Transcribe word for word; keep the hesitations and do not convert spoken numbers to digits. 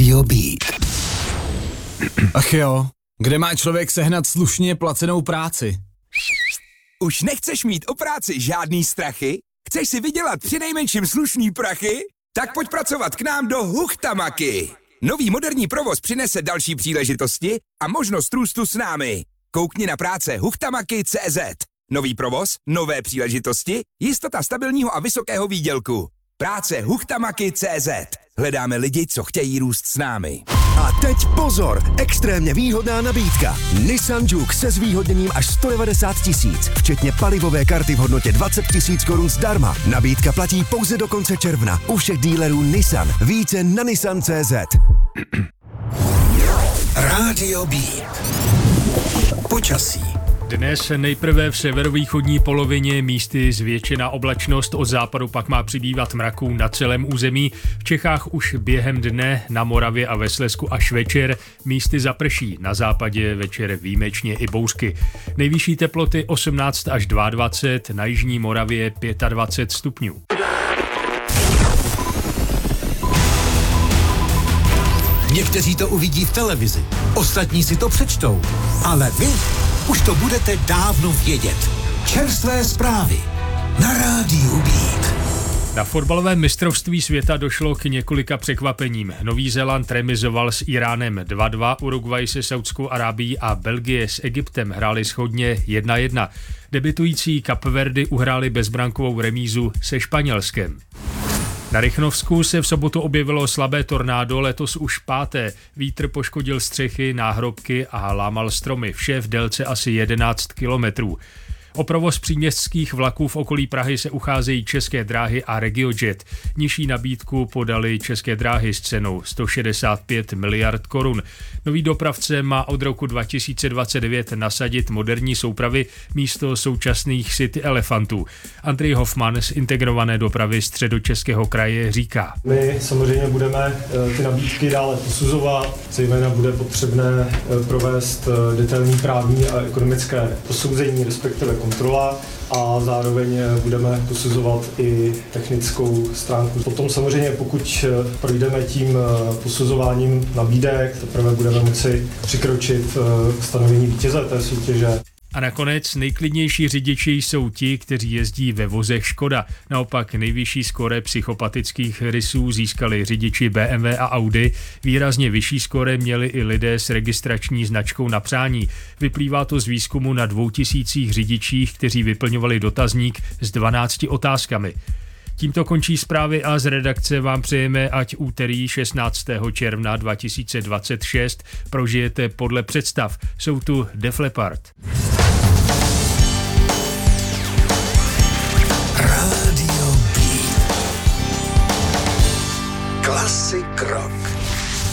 Rádio Beat. Ach jo, kde má člověk sehnat slušně placenou práci? Už nechceš mít o práci žádný strachy? Chceš si vydělat přinejmenším slušný prachy? Tak pojď pracovat k nám do Huchtamaky. Nový moderní provoz přinese další příležitosti a možnost růstu s námi. Koukni na práce huchtamaky tečka cé zet. Nový provoz, nové příležitosti, jistota stabilního a vysokého výdělku. Práce huchtamaky tečka cé zet. Hledáme lidi, co chtějí růst s námi. A teď pozor, extrémně výhodná nabídka. Nissan Juke se zvýhodněním až sto devadesát tisíc, včetně palivové karty v hodnotě dvacet tisíc korun zdarma. Nabídka platí pouze do konce června u všech dílerů Nissan. Více na nissan tečka cé zet. Rádio Beat. Počasí. Dnes nejprve v severovýchodní polovině místy zvětšená oblačnost, od západu pak má přibývat mraků na celém území. V Čechách už během dne, na Moravě a ve Slezsku až večer místy zaprší, na západě večer výjimečně i bouřky. Nejvyšší teploty osmnáct až dvacet dva, na jižní Moravě dvacet pět stupňů. Někteří to uvidí v televizi, ostatní si to přečtou, ale vy už to budete dávno vědět. Čerstvé zprávy na Rádiu Beat. Na fotbalovém mistrovství světa došlo k několika překvapením. Nový Zéland remizoval s Iránem dva dva, Uruguay se Saudskou Arábií a Belgie s Egyptem hráli shodně jedna jedna. Debutující Kapverdy uhráli bezbrankovou remízu se Španělskem. Na Rychnovsku se v sobotu objevilo slabé tornádo, letos už páté. Vítr poškodil střechy, náhrobky a lámal stromy, vše v délce asi jedenáct kilometrů. O provoz příměstských vlaků v okolí Prahy se ucházejí České dráhy a RegioJet. Nižší nabídku podali České dráhy s cenou sto šedesát pět miliard korun. Nový dopravce má od roku dva tisíce dvacet devět nasadit moderní soupravy místo současných City Elefantů. Andrej Hoffman z integrované dopravy Středočeského kraje říká. My samozřejmě budeme ty nabídky dále posuzovat, zejména bude potřebné provést detailní právní a ekonomické posouzení, respektive kontrola, a zároveň budeme posuzovat i technickou stránku. Potom samozřejmě, pokud projdeme tím posuzováním nabídek, teprve budeme moci přikročit k stanovení vítěze té soutěže. A nakonec nejklidnější řidiči jsou ti, kteří jezdí ve vozech Škoda. Naopak nejvyšší skóre psychopatických rysů získali řidiči bé em vé a Audi. Výrazně vyšší skóre měli i lidé s registrační značkou na přání. Vyplývá to z výzkumu na dvou tisících řidičích, kteří vyplňovali dotazník s dvanácti otázkami. Tímto končí zprávy a z redakce vám přejeme, ať úterý šestnáctého června dva tisíce dvacet šest prožijete podle představ. Jsou tu Def Leppard. Rádio Beat. Klasik rock.